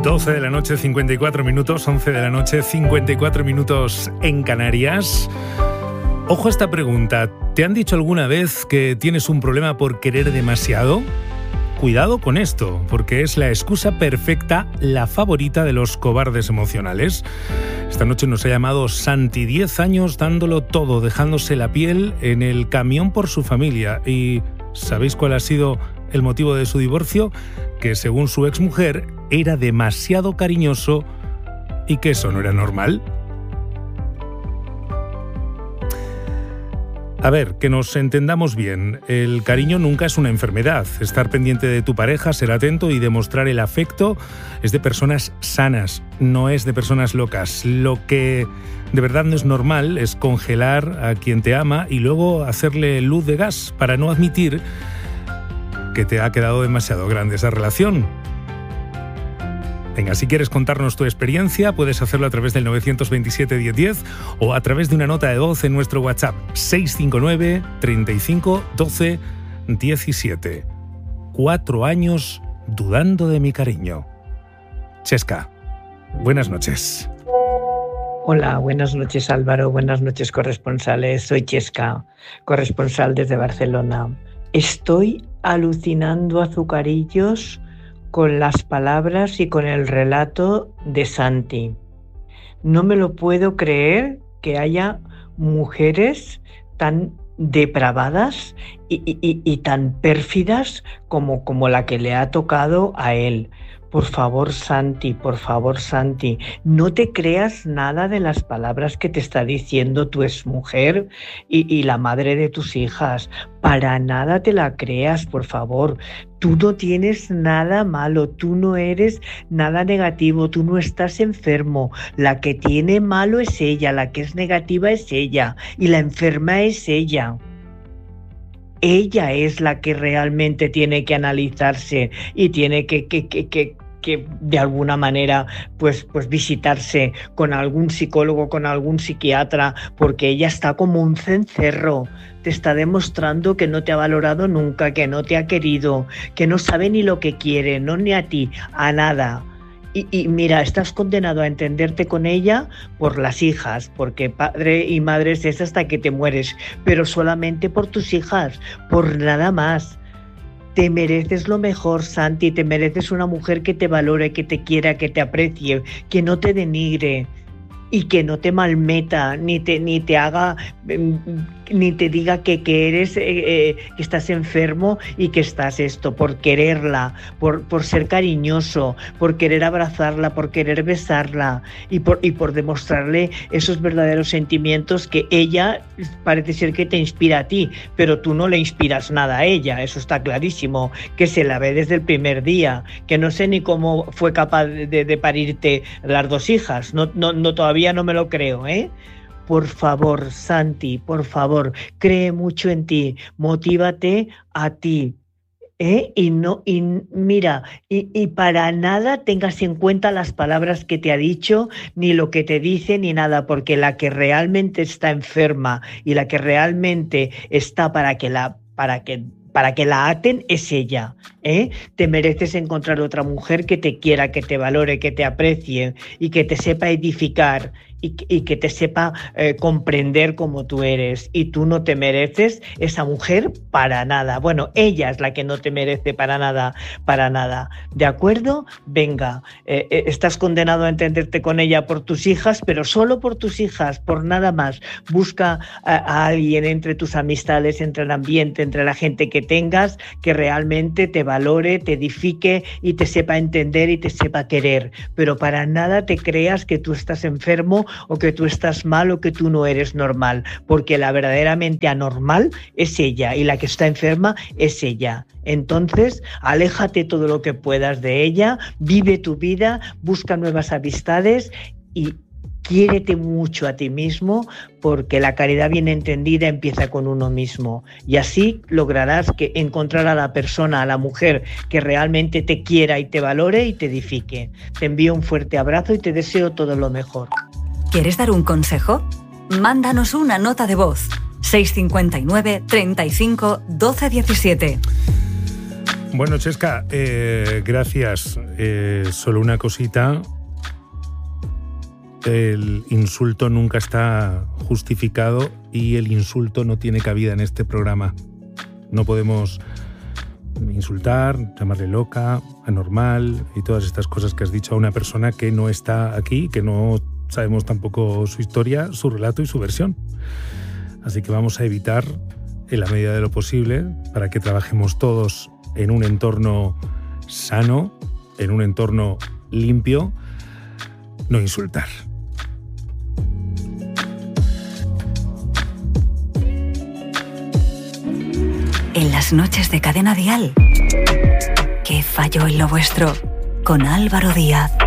12 de la noche, 54 minutos, 11 de la noche, 54 minutos en Canarias. Ojo a esta pregunta. ¿Te han dicho alguna vez que tienes un problema por querer demasiado? Cuidado con esto, porque es la excusa perfecta, la favorita de los cobardes emocionales. Esta noche nos ha llamado Santi, 10 años dándolo todo, dejándose la piel en el camión por su familia. ¿Y sabéis cuál ha sido el motivo de su divorcio? Que según su exmujer era demasiado cariñoso y que eso no era normal. A ver, que nos entendamos bien. El cariño nunca es una enfermedad. Estar pendiente de tu pareja, ser atento y demostrar el afecto es de personas sanas, no es de personas locas. Lo que de verdad no es normal es congelar a quien te ama y luego hacerle luz de gas para no admitir que te ha quedado demasiado grande esa relación. Venga, si quieres contarnos tu experiencia, puedes hacerlo a través del 927 1010 o a través de una nota de voz en nuestro WhatsApp 659 35 12 17. 4 años dudando de mi cariño. Chesca, buenas noches. Hola, buenas noches Álvaro, buenas noches corresponsales. Soy Chesca, corresponsal desde Barcelona. Estoy alucinando, azucarillos, con las palabras y con el relato de Santi. No me lo puedo creer que haya mujeres tan depravadas y tan pérfidas como la que le ha tocado a él. Por favor, Santi, no te creas nada de las palabras que te está diciendo tu exmujer y la madre de tus hijas. Para nada te la creas, por favor. Tú no tienes nada malo, tú no eres nada negativo, tú no estás enfermo. La que tiene malo es ella, la que es negativa es ella y la enferma es ella. Ella es la que realmente tiene que analizarse y tiene que de alguna manera pues visitarse con algún psicólogo, con algún psiquiatra, porque ella está como un cencerro. Te está demostrando que no te ha valorado nunca, que no te ha querido, que no sabe ni lo que quiere, no ni a ti, a nada. Y mira, estás condenado a entenderte con ella por las hijas, porque padre y madre es hasta que te mueres, pero solamente por tus hijas, por nada más. Te mereces lo mejor, Santi, te mereces una mujer que te valore, que te quiera, que te aprecie, que no te denigre y que no te malmeta, ni te haga, ni te diga que eres, que estás enfermo y que estás esto, por quererla, por ser cariñoso, por querer abrazarla, por querer besarla y por demostrarle esos verdaderos sentimientos que ella parece ser que te inspira a ti, pero tú no le inspiras nada a ella, eso está clarísimo, que se la ve desde el primer día, que no sé ni cómo fue capaz de parirte las 2 hijas, no todavía no me lo creo, ¿eh? Por favor, Santi, por favor, cree mucho en ti, motívate a ti, y mira, para nada tengas en cuenta las palabras que te ha dicho, ni lo que te dice, ni nada, porque la que realmente está enferma y la que realmente está para que la aten es ella, ¿eh? Te mereces encontrar otra mujer que te quiera, que te valore, que te aprecie y que te sepa edificar y que te sepa comprender como tú eres. Y tú no te mereces esa mujer para nada. Bueno, ella es la que no te merece para nada. ¿De acuerdo? Venga, estás condenado a entenderte con ella por tus hijas, pero solo por tus hijas, por nada más. Busca a alguien entre tus amistades, entre el ambiente, entre la gente que tengas, que realmente te valore, te edifique y te sepa entender y te sepa querer. Pero para nada te creas que tú estás enfermo o que tú estás mal o que tú no eres normal, porque la verdaderamente anormal es ella y la que está enferma es ella. Entonces, aléjate todo lo que puedas de ella, vive tu vida, busca nuevas amistades y quiérete mucho a ti mismo, porque la caridad bien entendida empieza con uno mismo y así lograrás encontrar a la persona, a la mujer que realmente te quiera y te valore y te edifique. Te envío un fuerte abrazo y te deseo todo lo mejor. ¿Quieres dar un consejo? Mándanos una nota de voz. 659 35 12 17. Bueno, Chesca, gracias. Solo una cosita. El insulto nunca está justificado y el insulto no tiene cabida en este programa. No podemos insultar, llamarle loca, anormal y todas estas cosas que has dicho a una persona que no está aquí, que no sabemos tampoco su historia, su relato y su versión. Así que vamos a evitar, en la medida de lo posible, para que trabajemos todos en un entorno sano, en un entorno limpio, no insultar. En las noches de Cadena Dial, ¿qué falló en lo vuestro? Con Álvaro Díaz.